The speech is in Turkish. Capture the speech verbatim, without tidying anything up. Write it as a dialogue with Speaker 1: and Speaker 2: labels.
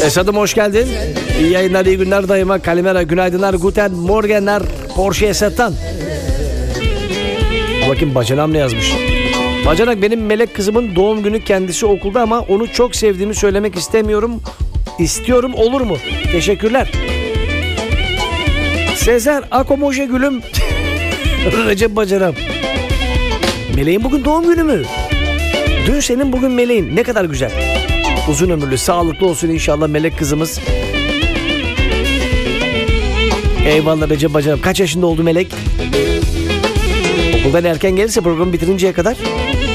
Speaker 1: Esad'ım hoş geldin. İyi yayınlar, iyi günler dayıma. Kalimera, günaydınlar, guten morgenler. Porsche Esad'tan. Bakın bacanam ne yazmış. Bacanak, benim melek kızımın doğum günü, kendisi okulda ama onu çok sevdiğimi söylemek istemiyorum. İstiyorum, olur mu? Teşekkürler. Sezer Akomoje gülüm. Recep bacanam. Meleğin bugün doğum günü mü? Dün senin, bugün meleğin. Ne kadar güzel. Uzun ömürlü, sağlıklı olsun inşallah melek kızımız. Eyvallah Recep bacanam. Kaç yaşında oldu melek? Okuldan erken gelirse programı bitirinceye kadar